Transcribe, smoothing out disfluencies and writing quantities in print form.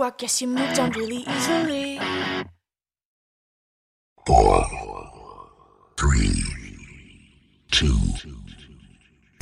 rock, yes, you moved on really easily. 4, 3, 2,